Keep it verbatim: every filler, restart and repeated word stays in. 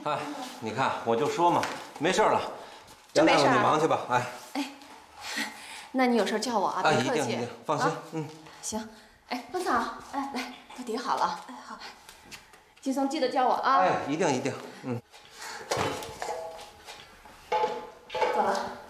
哎，你看，我就说嘛，没事了。 真没事啊。 你忙去吧。哎。 哎，那你有事叫我啊，别客气。 一定一定，放心。嗯。 行。哎，芳草，哎，来，都叠好了。哎，好。金松，记得叫我啊。 哎，一定一定。嗯。 走了。